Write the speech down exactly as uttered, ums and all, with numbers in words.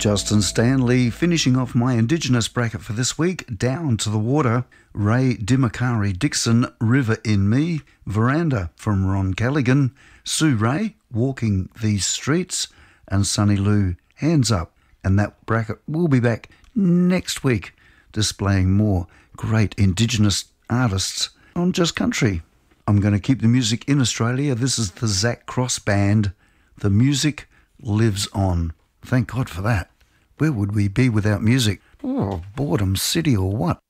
Justin Stanley finishing off my Indigenous bracket for this week. Down to the Water, Ray Dimakari Dixon, River in Me, Veranda from Ron Callaghan, Sue Ray, Walking These Streets, and Sunny Lou, Hands Up. And that bracket will be back next week, displaying more great Indigenous artists on Just Country. I'm going to keep the music in Australia. This is the Zach Cross Band. The music lives on. Thank God for that. Where would we be without music? Oh, boredom city or what?